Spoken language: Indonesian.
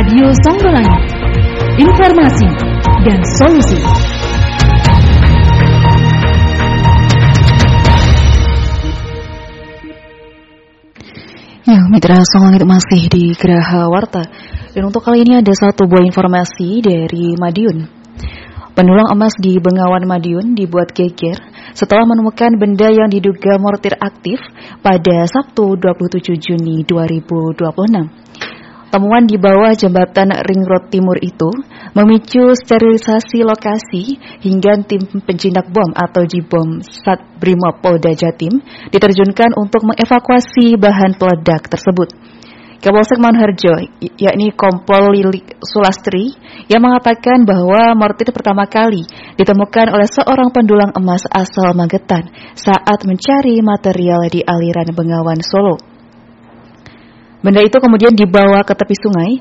Radio Songgolangit, informasi dan solusi. Ya, Mitra Songgolangit masih di Geraha Warta. Dan untuk kali ini ada satu buah informasi dari Madiun. Pendulang emas di Bengawan Madiun dibuat geger setelah menemukan benda yang diduga mortir aktif pada Sabtu 27 Juni 2026. Temuan di bawah jembatan Ring Road Timur itu memicu sterilisasi lokasi hingga tim penjinak bom atau Jibom Sat Brimob Polda Jatim diterjunkan untuk mengevakuasi bahan peledak tersebut. Kapolsek Mangunharjo, yakni Kompol Lilik Sulastri, yang mengatakan bahwa mortir pertama kali ditemukan oleh seorang pendulang emas asal Magetan saat mencari material di aliran Bengawan Solo. Benda itu kemudian dibawa ke tepi sungai